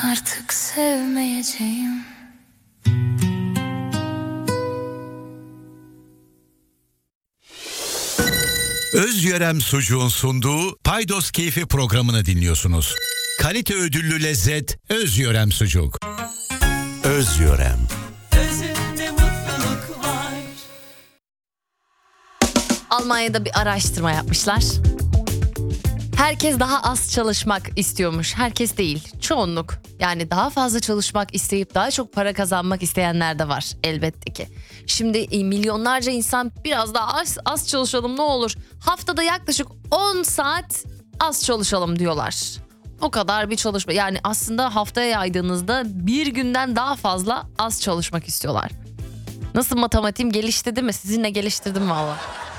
artık sevmeyeceğim. Özyörem Sucuğun sunduğu Paydos Keyfi programını dinliyorsunuz. Kalite ödüllü lezzet Özyörem Sucuk. Özyörem. Özünde mutluluk var. Almanya'da bir araştırma yapmışlar. Herkes daha az çalışmak istiyormuş. Herkes değil, çoğunluk. Yani daha fazla çalışmak isteyip daha çok para kazanmak isteyenler de var elbette ki. Şimdi milyonlarca insan biraz daha az çalışalım ne olur. Haftada yaklaşık 10 saat az çalışalım diyorlar. O kadar bir çalışma. Yani aslında haftaya yaydığınızda bir günden daha fazla az çalışmak istiyorlar. Nasıl matematiğim gelişti değil mi? Sizinle geliştirdim valla.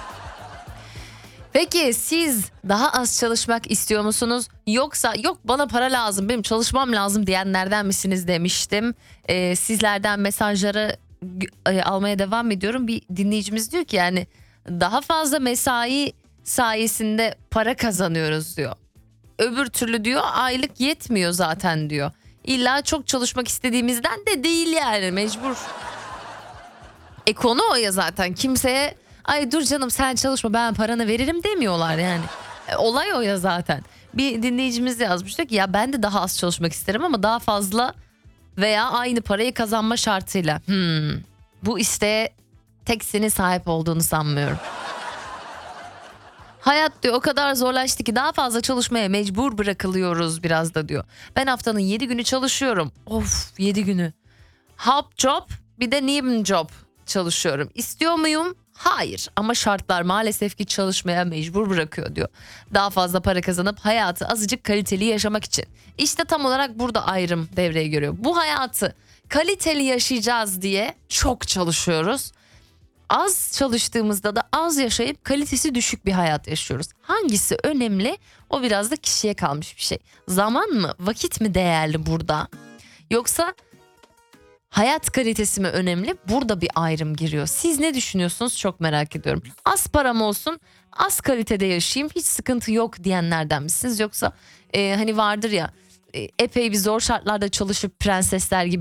Peki siz daha az çalışmak istiyor musunuz? Yoksa yok bana para lazım, benim çalışmam lazım diyenlerden misiniz demiştim. Sizlerden mesajları almaya devam ediyorum. Bir dinleyicimiz diyor ki yani daha fazla mesai sayesinde para kazanıyoruz diyor. Öbür türlü diyor aylık yetmiyor zaten diyor. İlla çok çalışmak istediğimizden de değil yani mecbur. Konu o ya zaten kimseye... Ay dur canım sen çalışma ben paranı veririm demiyorlar yani. Olay o ya zaten. Bir dinleyicimiz de yazmıştı ki ya ben de daha az çalışmak isterim ama daha fazla veya aynı parayı kazanma şartıyla. Bu isteğe tek senin sahip olduğunu sanmıyorum. Hayat diyor o kadar zorlaştı ki daha fazla çalışmaya mecbur bırakılıyoruz biraz da diyor. Ben haftanın 7 günü çalışıyorum. Of 7 günü. Hauptjob bir de Nebenjob çalışıyorum. İstiyor muyum? Hayır ama şartlar maalesef ki çalışmaya mecbur bırakıyor diyor. Daha fazla para kazanıp hayatı azıcık kaliteli yaşamak için. İşte tam olarak burada ayrım devreye giriyor. Bu hayatı kaliteli yaşayacağız diye çok çalışıyoruz. Az çalıştığımızda da az yaşayıp kalitesi düşük bir hayat yaşıyoruz. Hangisi önemli? O biraz da kişiye kalmış bir şey. Zaman mı, vakit mi değerli burada? Yoksa hayat kalitesi mi önemli? Burada bir ayrım giriyor. Siz ne düşünüyorsunuz? Çok merak ediyorum. Az param olsun, az kalitede yaşayayım, hiç sıkıntı yok diyenlerden misiniz? Yoksa hani vardır ya epey bir zor şartlarda çalışıp prensesler gibi